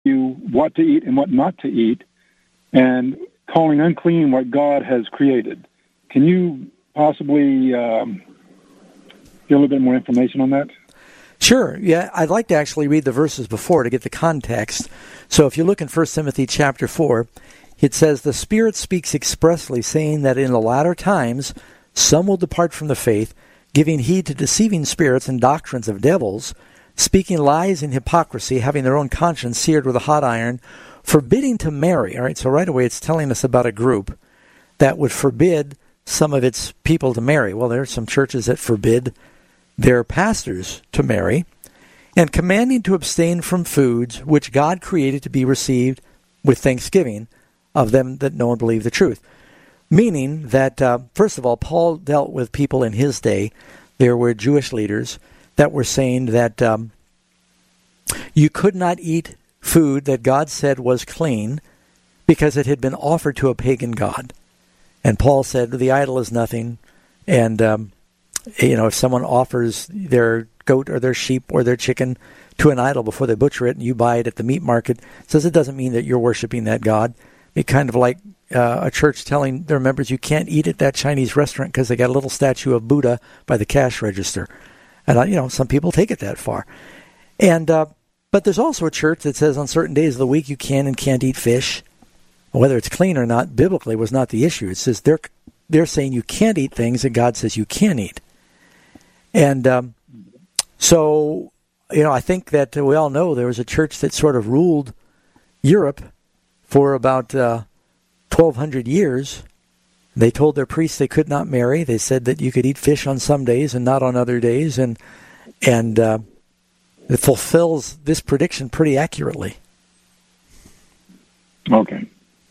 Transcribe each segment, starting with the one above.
you what to eat and what not to eat, and calling unclean what God has created. Can you possibly give a little bit more information on that? Sure. Yeah, I'd like to actually read the verses before to get the context. So if you look in 1 Timothy chapter 4, it says, "The Spirit speaks expressly, saying that in the latter times some will depart from the faith, giving heed to deceiving spirits and doctrines of devils, speaking lies and hypocrisy, having their own conscience seared with a hot iron, forbidding to marry." All right, so right away it's telling us about a group that would forbid some of its people to marry. Well, there are some churches that forbid their pastors to marry, and commanding to abstain from foods which God created to be received with thanksgiving of them that know and believe the truth. Meaning that, first of all, Paul dealt with people in his day. There were Jewish leaders that were saying that you could not eat food that God said was clean because it had been offered to a pagan god. And Paul said, the idol is nothing, and if someone offers their goat or their sheep or their chicken to an idol before they butcher it and you buy it at the meat market, it says it doesn't mean that you're worshiping that god. It's kind of like a church telling their members you can't eat at that Chinese restaurant because they got a little statue of Buddha by the cash register. And, some people take it that far. And but there's also a church that says on certain days of the week you can and can't eat fish. Whether it's clean or not, biblically, was not the issue. It says they're saying you can't eat things that God says you can eat. And so, I think that we all know there was a church that sort of ruled Europe for about 1,200 years. They told their priests they could not marry. They said that you could eat fish on some days and not on other days. And it fulfills this prediction pretty accurately. Okay.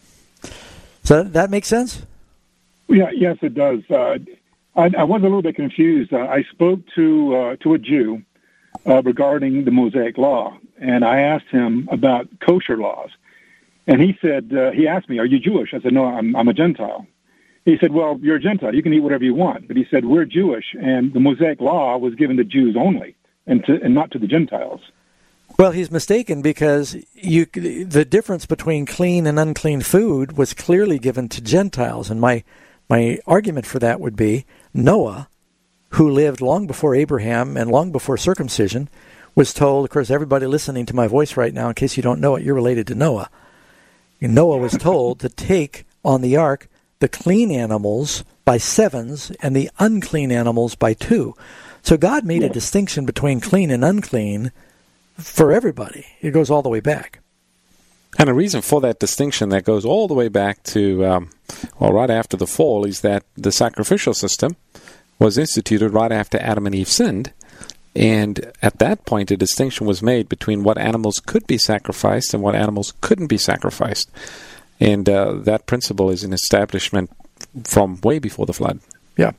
So that makes sense? Yeah, yes, it does. I was a little bit confused. I spoke to a Jew regarding the Mosaic Law, and I asked him about kosher laws. And he said, he asked me, "Are you Jewish?" I said, "No, I'm a Gentile." He said, "Well, you're a Gentile. You can eat whatever you want." But he said, "We're Jewish, and the Mosaic Law was given to Jews only, and not to the Gentiles." Well, he's mistaken because the difference between clean and unclean food was clearly given to Gentiles. And my argument for that would be Noah, who lived long before Abraham and long before circumcision, was told, of course, everybody listening to my voice right now, in case you don't know it, you're related to Noah. Noah was told to take on the ark the clean animals by sevens and the unclean animals by two. So God made a distinction between clean and unclean for everybody. It goes all the way back. And a reason for that distinction that goes all the way back to, right after the fall, is that the sacrificial system was instituted right after Adam and Eve sinned. And at that point, a distinction was made between what animals could be sacrificed and what animals couldn't be sacrificed. And that principle is an establishment from way before the flood. Yeah.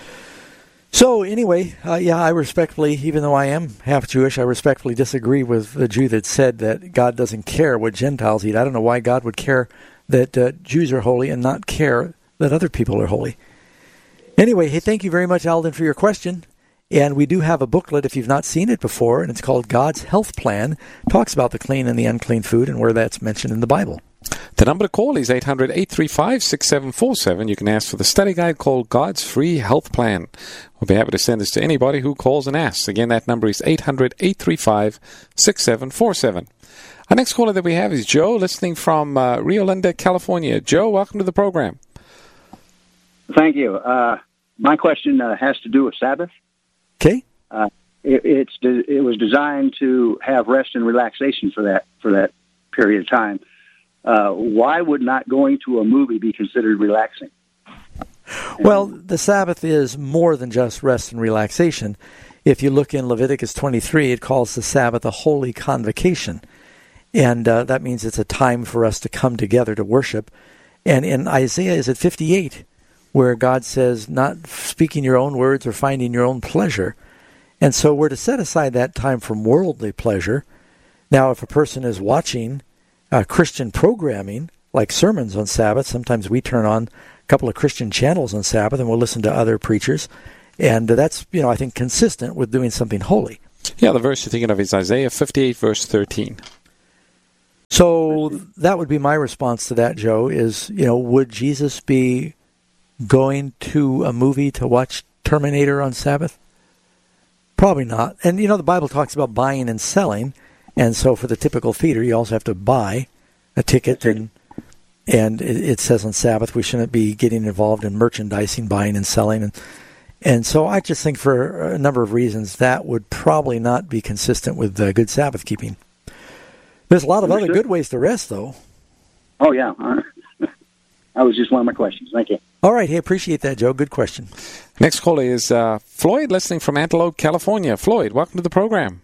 So anyway, I respectfully, even though I am half Jewish, I respectfully disagree with the Jew that said that God doesn't care what Gentiles eat. I don't know why God would care that Jews are holy and not care that other people are holy. Anyway, hey, thank you very much, Alden, for your question. And we do have a booklet, if you've not seen it before, and it's called God's Health Plan. It talks about the clean and the unclean food and where that's mentioned in the Bible. The number to call is 800-835-6747. You can ask for the study guide called God's Free Health Plan. We'll be happy to send this to anybody who calls and asks. Again, that number is 800-835-6747. Our next caller that we have is Joe, listening from Rio Linda, California. Joe, welcome to the program. Thank you. My question has to do with Sabbath. Okay. It was designed to have rest and relaxation for that period of time. Why would not going to a movie be considered relaxing? Well, the Sabbath is more than just rest and relaxation. If you look in Leviticus 23, it calls the Sabbath a holy convocation. And that means it's a time for us to come together to worship. And in Isaiah, is it 58, where God says, not speaking your own words or finding your own pleasure. And so we're to set aside that time from worldly pleasure. Now, if a person is watching Christian programming, like sermons on Sabbath, sometimes we turn on a couple of Christian channels on Sabbath and we'll listen to other preachers. And that's, I think, consistent with doing something holy. Yeah, the verse you're thinking of is Isaiah 58, verse 13. So that would be my response to that, Joe, is, would Jesus be going to a movie to watch Terminator on Sabbath? Probably not. And, the Bible talks about buying and selling. And so for the typical theater, you also have to buy a ticket. And it says on Sabbath we shouldn't be getting involved in merchandising, buying and selling. And so I just think for a number of reasons that would probably not be consistent with good Sabbath keeping. There's a lot of other good ways to rest, though. Oh, yeah. That was just one of my questions. Thank you. All right. Hey, appreciate that, Joe. Good question. Next caller is Floyd, listening from Antelope, California. Floyd, welcome to the program.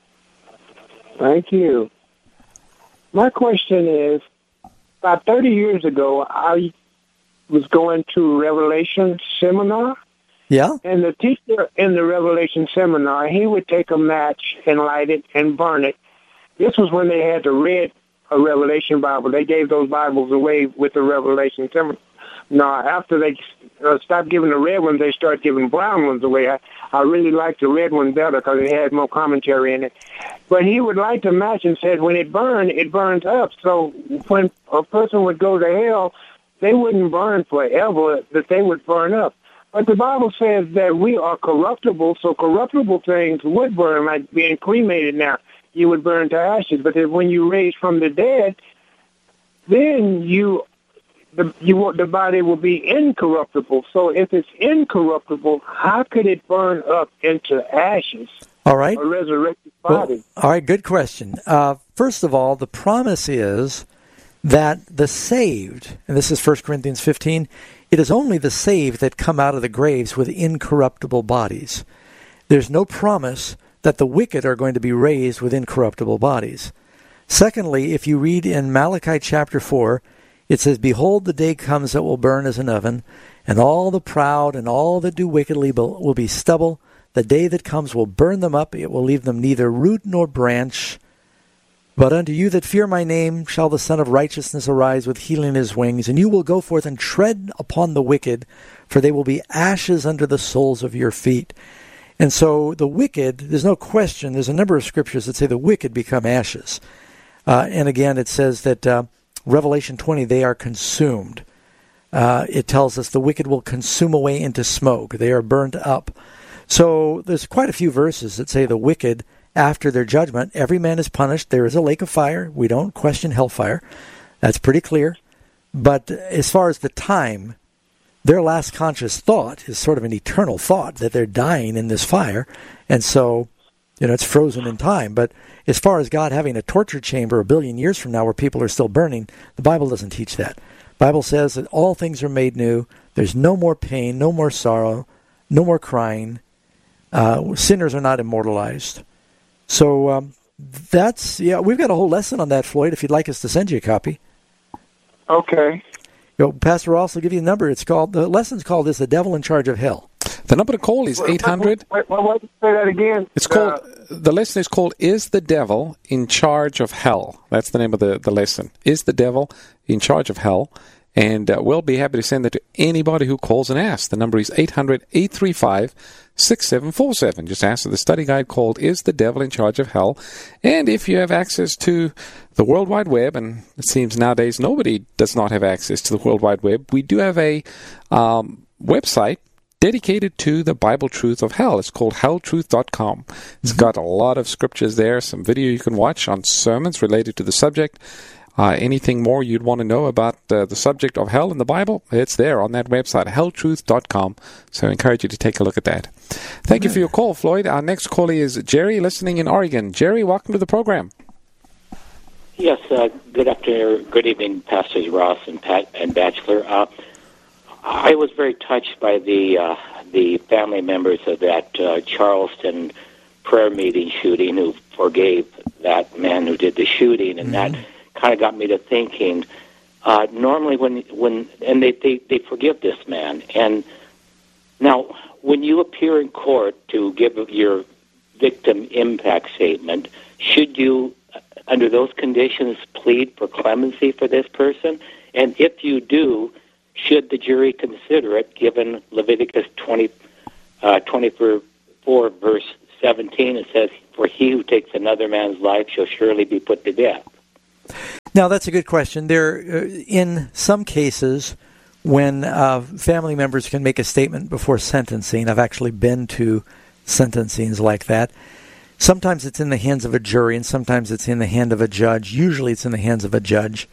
Thank you. My question is, about 30 years ago, I was going to Revelation seminar. Yeah. And the teacher in the Revelation seminar, he would take a match and light it and burn it. This was when they had to read a Revelation Bible. They gave those Bibles away with the Revelation seminar. Now, after they stopped giving the red ones, they started giving brown ones away. I really liked the red one better because it had more commentary in it. But he would light the match and said, when it burns up. So when a person would go to hell, they wouldn't burn forever, that they would burn up. But the Bible says that we are corruptible, so corruptible things would burn, like being cremated now. You would burn to ashes. But when you raise from the dead, then the body will be incorruptible. So if it's incorruptible, how could it burn up into ashes? All right. A resurrected body. Well, all right, good question. First of all, the promise is that the saved, and this is 1 Corinthians 15, it is only the saved that come out of the graves with incorruptible bodies. There's no promise that the wicked are going to be raised with incorruptible bodies. Secondly, if you read in Malachi chapter 4, it says, "Behold, the day comes that will burn as an oven, and all the proud and all that do wickedly will be stubble. The day that comes will burn them up. It will leave them neither root nor branch. But unto you that fear my name shall the Son of Righteousness arise with healing in his wings, and you will go forth and tread upon the wicked, for they will be ashes under the soles of your feet." And so the wicked, there's no question, there's a number of scriptures that say the wicked become ashes. And again, it says that Revelation 20, they are consumed. It tells us the wicked will consume away into smoke. They are burnt up. So there's quite a few verses that say the wicked, after their judgment, every man is punished. There is a lake of fire. We don't question hellfire. That's pretty clear. But as far as the time, their last conscious thought is sort of an eternal thought that they're dying in this fire. And so, it's frozen in time. But as far as God having a torture chamber a billion years from now where people are still burning, the Bible doesn't teach that. The Bible says that all things are made new. There's no more pain, no more sorrow, no more crying. Sinners are not immortalized. So we've got a whole lesson on that, Floyd, if you'd like us to send you a copy. Okay. Pastor Ross will give you a number. The lesson's called "Is the Devil in Charge of Hell?" The number to call is 800. Wait, say that again. It's called, the lesson is called "Is the Devil in Charge of Hell?" That's the name of the lesson. Is the Devil in Charge of Hell? And we'll be happy to send that to anybody who calls and asks. The number is 800-835-6747. Just ask for the study guide called "Is the Devil in Charge of Hell?" And if you have access to the World Wide Web, and it seems nowadays nobody does not have access to the World Wide Web, we do have a website dedicated to the Bible truth of hell. It's called helltruth.com. It's got a lot of scriptures there, some video you can watch on sermons related to the subject. Anything more you'd want to know about the subject of hell in the Bible, it's there on that website, helltruth.com. So I encourage you to take a look at that. Thank you for your call, Floyd. Our next caller is Jerry, listening in Oregon. Jerry, welcome to the program. Yes, good afternoon, good evening, Pastors Ross and Pat and Batchelor. I was very touched by the family members of that Charleston prayer meeting shooting who forgave that man who did the shooting, and that kind of got me to thinking. Normally, when they forgive this man, and now when you appear in court to give your victim impact statement, should you, under those conditions, plead for clemency for this person? And if you do, should the jury consider it, given Leviticus 24, verse 17? It says, "For he who takes another man's life shall surely be put to death." Now, that's a good question. In some cases, when family members can make a statement before sentencing, I've actually been to sentencings like that. Sometimes it's in the hands of a jury, and sometimes it's in the hand of a judge. Usually it's in the hands of a judge.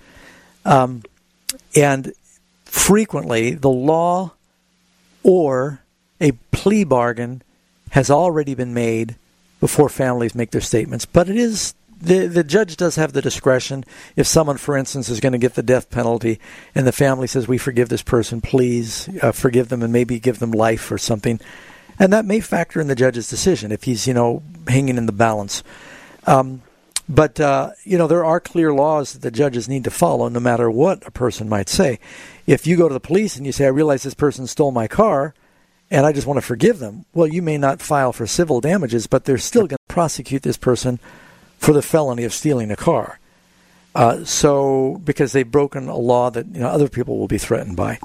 And frequently, the law or a plea bargain has already been made before families make their statements. But it is the judge does have the discretion. If someone, for instance, is going to get the death penalty and the family says, we forgive this person, please forgive them and maybe give them life or something. And that may factor in the judge's decision if he's, hanging in the balance. But there are clear laws that the judges need to follow no matter what a person might say. If you go to the police and you say, I realize this person stole my car and I just want to forgive them, well, you may not file for civil damages, but they're still going to prosecute this person for the felony of stealing a car. Because they've broken a law that other people will be threatened by.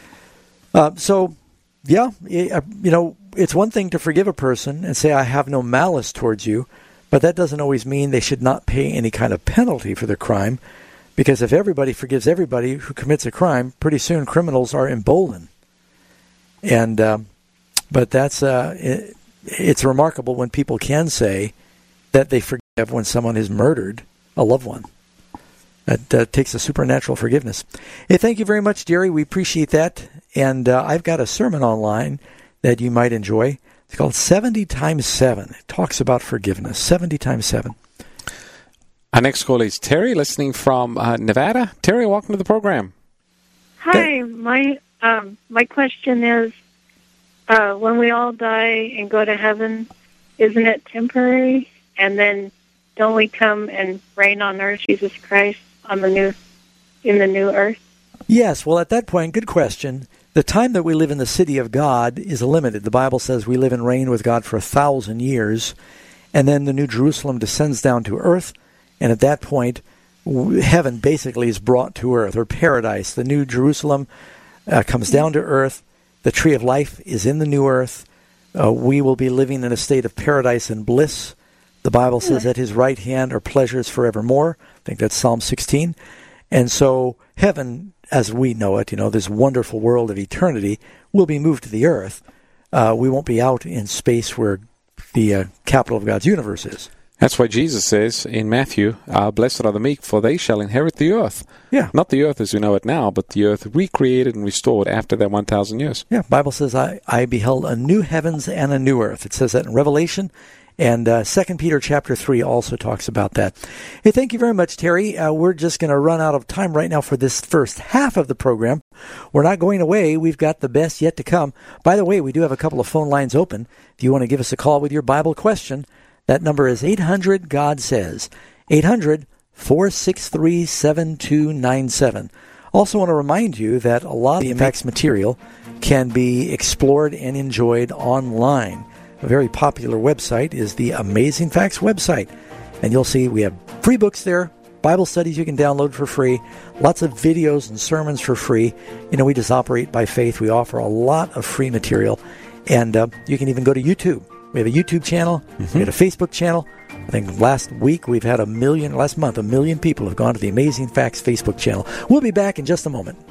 It's one thing to forgive a person and say, I have no malice towards you, but that doesn't always mean they should not pay any kind of penalty for their crime, because if everybody forgives everybody who commits a crime, pretty soon criminals are emboldened. And but that's it's remarkable when people can say that they forgive when someone has murdered a loved one. That takes a supernatural forgiveness. Hey, thank you very much, Jerry. We appreciate that. And I've got a sermon online that you might enjoy. It's called 70 times 7. It talks about forgiveness. 70 times 7. Our next call is Terry, listening from Nevada. Terry, welcome to the program. Hi. My question is, when we all die and go to heaven, isn't it temporary? And then don't we come and reign on earth, Jesus Christ, in the new earth? Yes. Well, at that point, good question. The time that we live in the city of God is limited. The Bible says we live and reign with God for 1,000 years, and then the New Jerusalem descends down to earth, and at that point, heaven basically is brought to earth, or paradise. The New Jerusalem comes down to earth. The tree of life is in the new earth. We will be living in a state of paradise and bliss. The Bible says at his right hand are pleasures forevermore. I think that's Psalm 16. And so heaven, as we know it, this wonderful world of eternity, will be moved to the earth. We won't be out in space where the capital of God's universe is. That's why Jesus says in Matthew, blessed are the meek, for they shall inherit the earth. Yeah. Not the earth as we know it now, but the earth recreated and restored after that 1,000 years. Yeah, the Bible says, I beheld a new heavens and a new earth. It says that in Revelation. And 2 Peter chapter 3 also talks about that. Hey, thank you very much, Terry. We're just going to run out of time right now for this first half of the program. We're not going away. We've got the best yet to come. By the way, we do have a couple of phone lines open. If you want to give us a call with your Bible question, that number is 800-GOD-SAYS, 800-463-7297. Also want to remind you that a lot of the Facts material can be explored and enjoyed online. A very popular website is the Amazing Facts website. And you'll see we have free books there, Bible studies you can download for free, lots of videos and sermons for free. We just operate by faith. We offer a lot of free material. And you can even go to YouTube. We have a YouTube channel. We have a Facebook channel. I think last month, a million people have gone to the Amazing Facts Facebook channel. We'll be back in just a moment.